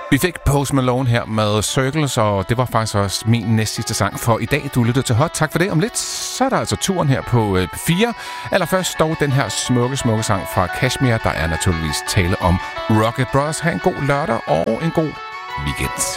Vi fik Post Malone her med Circles, og det var faktisk også min næstsidste sang for i dag. Du lyttede til Hot. Tak for det. Om lidt, så er der altså turen her på P4. Allerførst dog den her smukke sang fra Kashmir. Der er naturligvis tale om Rocket Bros. Ha' en god lørdag og en god weekend.